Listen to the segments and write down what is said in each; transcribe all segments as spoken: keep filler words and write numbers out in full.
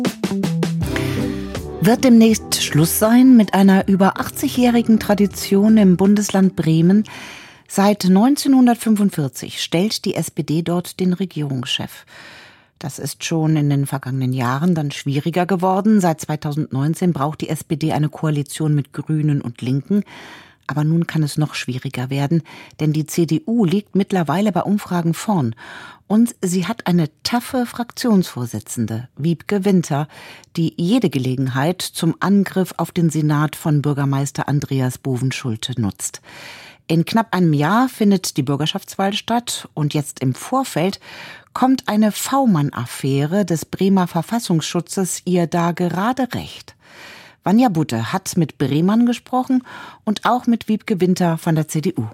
Wird demnächst Schluss sein mit einer über achtzigjährigen Tradition im Bundesland Bremen? Seit neunzehnhundertfünfundvierzig stellt die S P D dort den Regierungschef. Das ist schon in den vergangenen Jahren dann schwieriger geworden. Seit zweitausendneunzehn braucht die S P D eine Koalition mit Grünen und Linken. Aber nun kann es noch schwieriger werden, denn die C D U liegt mittlerweile bei Umfragen vorn. Und sie hat eine taffe Fraktionsvorsitzende, Wiebke Winter, die jede Gelegenheit zum Angriff auf den Senat von Bürgermeister Andreas Bovenschulte nutzt. In knapp einem Jahr findet die Bürgerschaftswahl statt und jetzt im Vorfeld kommt eine V-Mann-Affäre des Bremer Verfassungsschutzes ihr da gerade recht. Vanja Butte hat mit Bremern gesprochen und auch mit Wiebke Winter von der C D U.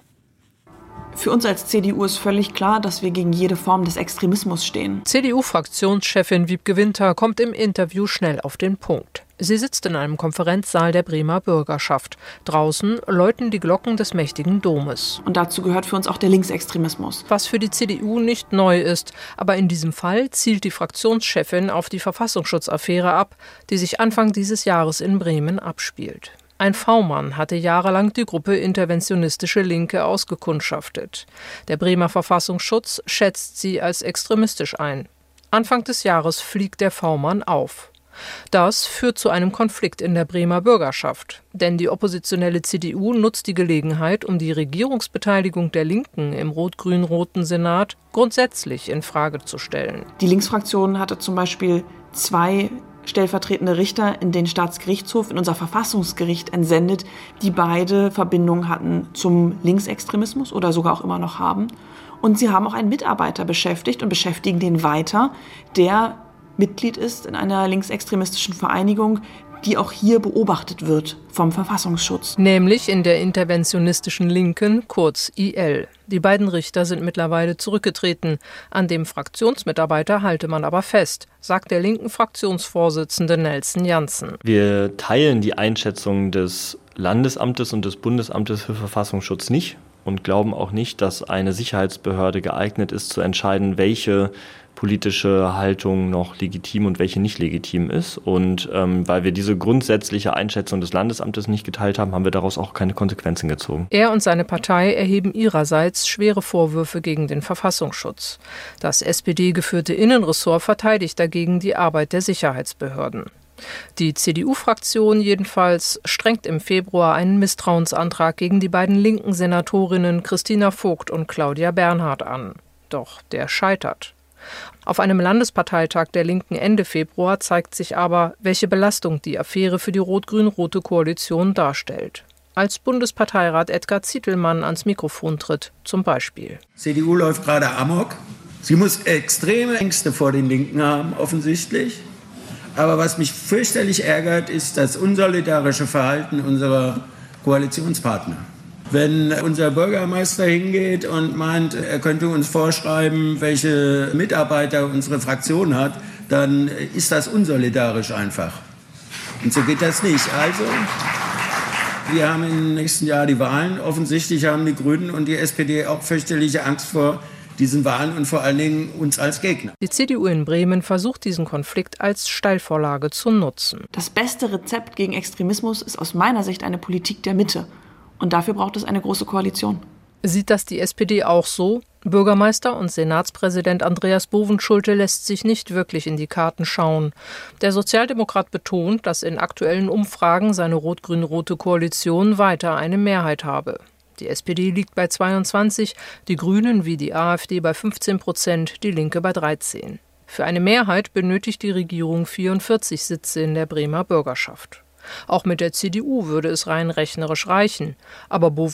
Für uns als C D U ist völlig klar, dass wir gegen jede Form des Extremismus stehen. C D U-Fraktionschefin Wiebke Winter kommt im Interview schnell auf den Punkt. Sie sitzt in einem Konferenzsaal der Bremer Bürgerschaft. Draußen läuten die Glocken des mächtigen Domes. Und dazu gehört für uns auch der Linksextremismus. Was für die C D U nicht neu ist. Aber in diesem Fall zielt die Fraktionschefin auf die Verfassungsschutzaffäre ab, die sich Anfang dieses Jahres in Bremen abspielt. Ein V-Mann hatte jahrelang die Gruppe Interventionistische Linke ausgekundschaftet. Der Bremer Verfassungsschutz schätzt sie als extremistisch ein. Anfang des Jahres fliegt der V-Mann auf. Das führt zu einem Konflikt in der Bremer Bürgerschaft. Denn die oppositionelle C D U nutzt die Gelegenheit, um die Regierungsbeteiligung der Linken im rot-grün-roten Senat grundsätzlich in Frage zu stellen. Die Linksfraktion hatte zum Beispiel zwei stellvertretende Richter in den Staatsgerichtshof, in unser Verfassungsgericht entsendet, die beide Verbindungen hatten zum Linksextremismus oder sogar auch immer noch haben. Und sie haben auch einen Mitarbeiter beschäftigt und beschäftigen den weiter, der Mitglied ist in einer linksextremistischen Vereinigung, die auch hier beobachtet wird vom Verfassungsschutz. Nämlich in der interventionistischen Linken, kurz I L. Die beiden Richter sind mittlerweile zurückgetreten. An dem Fraktionsmitarbeiter halte man aber fest, sagt der linken Fraktionsvorsitzende Nelson Janssen. Wir teilen die Einschätzung des Landesamtes und des Bundesamtes für Verfassungsschutz nicht und glauben auch nicht, dass eine Sicherheitsbehörde geeignet ist, zu entscheiden, welche politische Haltung noch legitim und welche nicht legitim ist. Und ähm, weil wir diese grundsätzliche Einschätzung des Landesamtes nicht geteilt haben, haben wir daraus auch keine Konsequenzen gezogen. Er und seine Partei erheben ihrerseits schwere Vorwürfe gegen den Verfassungsschutz. Das S P D-geführte Innenressort verteidigt dagegen die Arbeit der Sicherheitsbehörden. Die C D U-Fraktion jedenfalls strengt im Februar einen Misstrauensantrag gegen die beiden linken Senatorinnen Christina Vogt und Claudia Bernhardt an. Doch der scheitert. Auf einem Landesparteitag der Linken Ende Februar zeigt sich aber, welche Belastung die Affäre für die rot-grün-rote Koalition darstellt. Als Bundesparteirat Edgar Zitelmann ans Mikrofon tritt, zum Beispiel. C D U läuft gerade amok. Sie muss extreme Ängste vor den Linken haben, offensichtlich. Aber was mich fürchterlich ärgert, ist das unsolidarische Verhalten unserer Koalitionspartner. Wenn unser Bürgermeister hingeht und meint, er könnte uns vorschreiben, welche Mitarbeiter unsere Fraktion hat, dann ist das unsolidarisch einfach. Und so geht das nicht. Also, wir haben im nächsten Jahr die Wahlen. Offensichtlich haben die Grünen und die S P D auch fürchterliche Angst vor diesen Wahlen und vor allen Dingen uns als Gegner. Die C D U in Bremen versucht, diesen Konflikt als Steilvorlage zu nutzen. Das beste Rezept gegen Extremismus ist aus meiner Sicht eine Politik der Mitte. Und dafür braucht es eine große Koalition. Sieht das die S P D auch so? Bürgermeister und Senatspräsident Andreas Bovenschulte lässt sich nicht wirklich in die Karten schauen. Der Sozialdemokrat betont, dass in aktuellen Umfragen seine rot-grün-rote Koalition weiter eine Mehrheit habe. Die S P D liegt bei zweiundzwanzig, die Grünen wie die AfD bei fünfzehn Prozent, die Linke bei dreizehn. Für eine Mehrheit benötigt die Regierung vierundvierzig Sitze in der Bremer Bürgerschaft. Auch mit der C D U würde es rein rechnerisch reichen. Aber